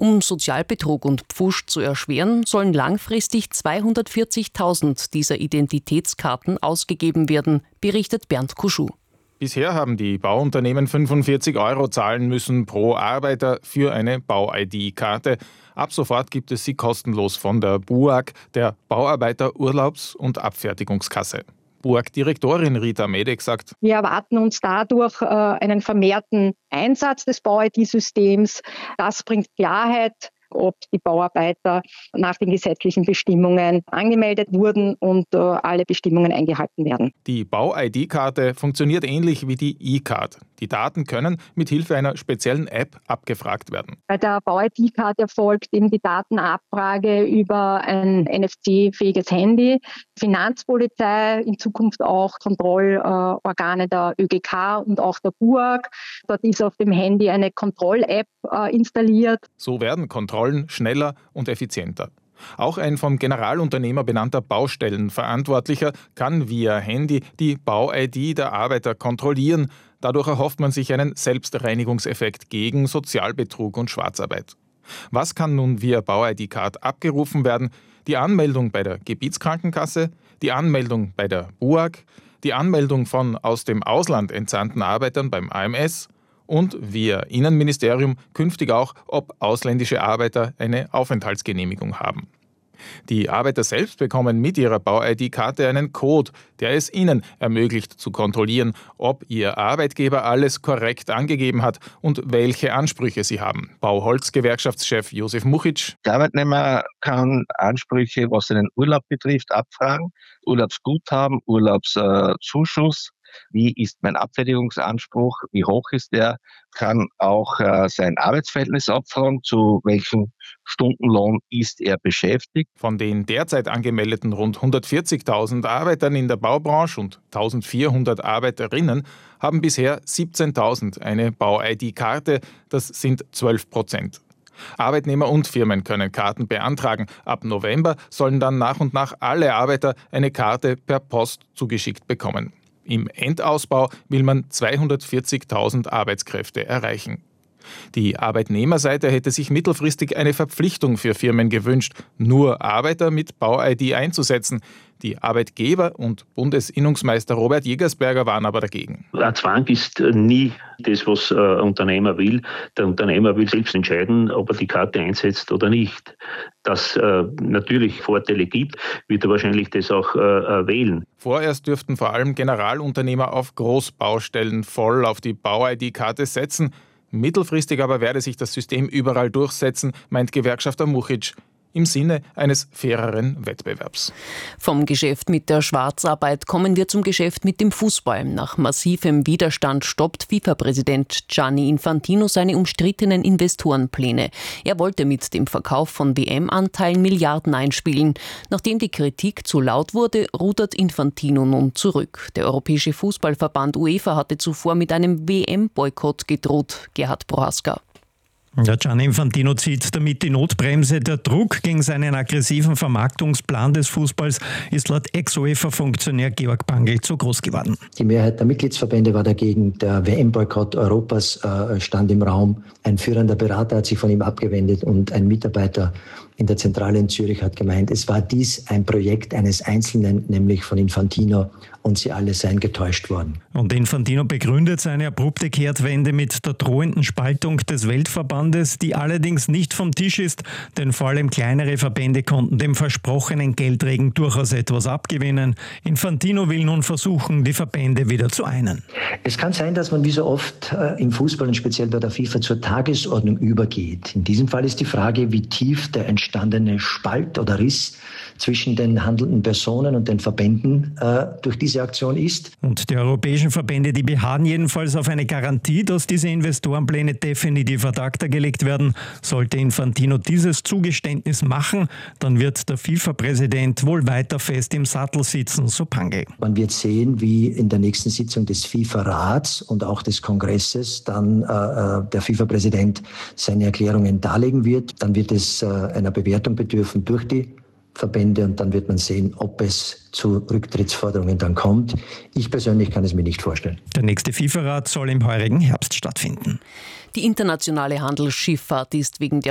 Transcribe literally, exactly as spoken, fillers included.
Um Sozialbetrug und Pfusch zu erschweren, sollen langfristig zweihundertvierzigtausend dieser Identitätskarten ausgegeben werden, berichtet Bernd Kuschuh. Bisher haben die Bauunternehmen fünfundvierzig Euro zahlen müssen pro Arbeiter für eine Bau-I D-Karte. Ab sofort gibt es sie kostenlos von der B U A G, der Bauarbeiter-Urlaubs- und Abfertigungskasse. B U A G-Direktorin Rita Medek sagt: Wir erwarten uns dadurch äh, einen vermehrten Einsatz des Bau-I D-Systems. Das bringt Klarheit, ob die Bauarbeiter nach den gesetzlichen Bestimmungen angemeldet wurden und äh, alle Bestimmungen eingehalten werden. Die Bau-I D-Karte funktioniert ähnlich wie die E-Card. Die Daten können mit Hilfe einer speziellen App abgefragt werden. Bei der Bau-I D-Card erfolgt eben die Datenabfrage über ein N F C-fähiges Handy. Finanzpolizei, in Zukunft auch Kontrollorgane der Ö G K und auch der B U A G. Dort ist auf dem Handy eine Kontroll-App äh, installiert. So werden Kontrollen schneller und effizienter. Auch ein vom Generalunternehmer benannter Baustellenverantwortlicher kann via Handy die Bau-I D der Arbeiter kontrollieren. Dadurch erhofft man sich einen Selbstreinigungseffekt gegen Sozialbetrug und Schwarzarbeit. Was kann nun via Bau-I D-Card abgerufen werden? Die Anmeldung bei der Gebietskrankenkasse, die Anmeldung bei der B U A G, die Anmeldung von aus dem Ausland entsandten Arbeitern beim A M S und via Innenministerium künftig auch, ob ausländische Arbeiter eine Aufenthaltsgenehmigung haben. Die Arbeiter selbst bekommen mit ihrer Bau-I D-Karte einen Code, der es ihnen ermöglicht zu kontrollieren, ob ihr Arbeitgeber alles korrekt angegeben hat und welche Ansprüche sie haben. Bauholz-Gewerkschaftschef Josef Muchic: Der Arbeitnehmer kann Ansprüche, was den Urlaub betrifft, abfragen. Urlaubsguthaben, Urlaubszuschuss. Wie ist mein Abfertigungsanspruch? Wie hoch ist der? Kann auch äh, sein Arbeitsverhältnis abfragen, zu welchem Stundenlohn ist er beschäftigt. Von den derzeit angemeldeten rund hundertvierzigtausend Arbeitern in der Baubranche und eintausendvierhundert Arbeiterinnen haben bisher siebzehntausend eine Bau-I D-Karte. Das sind zwölf Prozent. Arbeitnehmer und Firmen können Karten beantragen. Ab November sollen dann nach und nach alle Arbeiter eine Karte per Post zugeschickt bekommen. Im Endausbau will man zweihundertvierzigtausend Arbeitskräfte erreichen. Die Arbeitnehmerseite hätte sich mittelfristig eine Verpflichtung für Firmen gewünscht, nur Arbeiter mit Bau-I D einzusetzen. Die Arbeitgeber und Bundesinnungsmeister Robert Jägersberger waren aber dagegen. Ein Zwang ist nie das, was ein Unternehmer will. Der Unternehmer will selbst entscheiden, ob er die Karte einsetzt oder nicht. Dass äh, natürlich Vorteile gibt, wird er wahrscheinlich das auch äh, wählen. Vorerst dürften vor allem Generalunternehmer auf Großbaustellen voll auf die Bau-I D-Karte setzen. Mittelfristig aber werde sich das System überall durchsetzen, meint Gewerkschafter Muchic, im Sinne eines faireren Wettbewerbs. Vom Geschäft mit der Schwarzarbeit kommen wir zum Geschäft mit dem Fußball. Nach massivem Widerstand stoppt FIFA-Präsident Gianni Infantino seine umstrittenen Investorenpläne. Er wollte mit dem Verkauf von W M-Anteilen Milliarden einspielen. Nachdem die Kritik zu laut wurde, rudert Infantino nun zurück. Der Europäische Fußballverband UEFA hatte zuvor mit einem W M-Boykott gedroht. Gerhard Prohaska. Der Gianni Infantino zieht damit die Notbremse. Der Druck gegen seinen aggressiven Vermarktungsplan des Fußballs ist laut Ex-UEFA-Funktionär Georg Bangl zu groß geworden. Die Mehrheit der Mitgliedsverbände war dagegen. Der W M-Boykott Europas äh, stand im Raum. Ein führender Berater hat sich von ihm abgewendet und ein Mitarbeiter in der Zentrale in Zürich hat gemeint, es war dies ein Projekt eines Einzelnen, nämlich von Infantino, und sie alle seien getäuscht worden. Und Infantino begründet seine abrupte Kehrtwende mit der drohenden Spaltung des Weltverbandes, die allerdings nicht vom Tisch ist, denn vor allem kleinere Verbände konnten dem versprochenen Geldregen durchaus etwas abgewinnen. Infantino will nun versuchen, die Verbände wieder zu einen. Es kann sein, dass man wie so oft äh, im Fußball und speziell bei der FIFA zur Tagesordnung übergeht. In diesem Fall ist die Frage, wie tief der entstandene Spalt oder Riss zwischen den handelnden Personen und den Verbänden äh, durch diese Aktion ist. Und die europäischen Verbände, die beharren jedenfalls auf eine Garantie, dass diese Investorenpläne definitiv ad acta gelegt werden. Sollte Infantino dieses Zugeständnis machen, dann wird der FIFA-Präsident wohl weiter fest im Sattel sitzen, so Bangl. Man wird sehen, wie in der nächsten Sitzung des FIFA-Rats und auch des Kongresses dann äh, der FIFA-Präsident seine Erklärungen darlegen wird. Dann wird es äh, einer Bewertung bedürfen durch die Verbände und dann wird man sehen, ob es zu Rücktrittsforderungen dann kommt. Ich persönlich kann es mir nicht vorstellen. Der nächste FIFA-Rat soll im heurigen Herbst stattfinden. Die internationale Handelsschifffahrt ist wegen der